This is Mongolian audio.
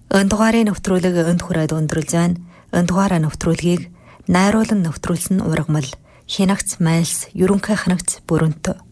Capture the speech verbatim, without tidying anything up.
Энэ дугаарыг нэвтрүүлэг энд хүрээд өндөрлж байна. Энэ дугаараа нэвтрүүлгийг найруулан нэвтрүүлсэн ургамал хянагц майлс ерөнхий хянагц бүрэнтө